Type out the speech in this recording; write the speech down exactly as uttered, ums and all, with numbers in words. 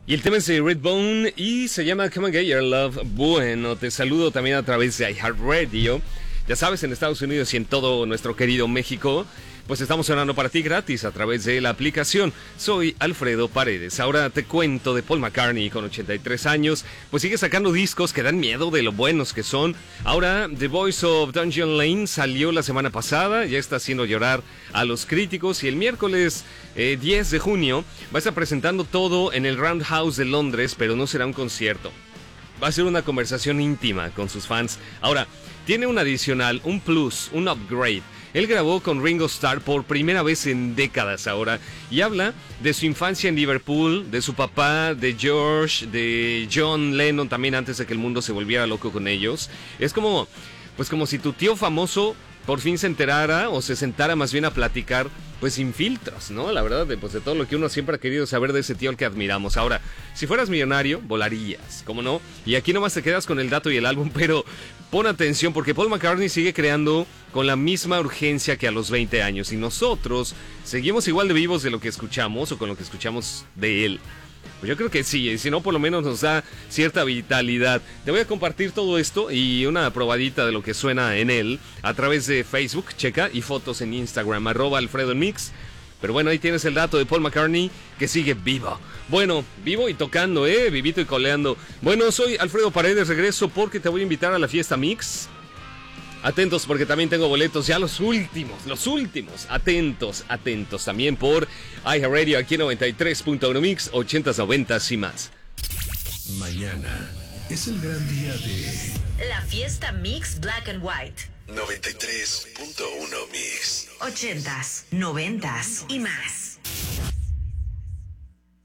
Y el tema es de Redbone y se llama Come and Get Your Love. Bueno, te saludo también a través de iHeartRadio. Ya sabes, en Estados Unidos y en todo nuestro querido México, pues estamos sonando para ti gratis a través de la aplicación. Soy Alfredo Paredes. Ahora te cuento de Paul McCartney con ochenta y tres años, pues sigue sacando discos que dan miedo de lo buenos que son. Ahora The Voice of Dungeon Lane salió la semana pasada, ya está haciendo llorar a los críticos y el miércoles eh, diez de junio va a estar presentando todo en el Roundhouse de Londres, pero no será un concierto. Va a ser una conversación íntima con sus fans. Ahora, tiene un adicional, un plus, un upgrade. Él grabó con Ringo Starr por primera vez en décadas ahora y habla de su infancia en Liverpool, de su papá, de George, de John Lennon también antes de que el mundo se volviera loco con ellos. Es como, pues como si tu tío famoso por fin se enterara o se sentara más bien a platicar, pues sin filtros, ¿no? La verdad, de, pues de todo lo que uno siempre ha querido saber de ese tío al que admiramos. Ahora, si fueras millonario, volarías, ¿cómo no? Y aquí nomás te quedas con el dato y el álbum, pero pon atención porque Paul McCartney sigue creando con la misma urgencia que a los veinte años y nosotros seguimos igual de vivos de lo que escuchamos o con lo que escuchamos de él. Pues yo creo que sí, y si no por lo menos nos da cierta vitalidad. Te voy a compartir todo esto y una probadita de lo que suena en él a través de Facebook, checa, y fotos en Instagram, arroba Alfredo en Mix. Pero bueno, ahí tienes el dato de Paul McCartney que sigue vivo. Bueno, vivo y tocando, eh, vivito y coleando. Bueno, soy Alfredo Paredes, regreso porque te voy a invitar a la fiesta Mix. Atentos porque también tengo boletos, ya los últimos, los últimos. Atentos, atentos también por iHeartRadio aquí en noventa y tres punto uno Mix, ochentas, noventas y más. Mañana es el gran día de la fiesta Mix Black and White. noventa y tres punto uno Mix. Ochentas, noventas y más.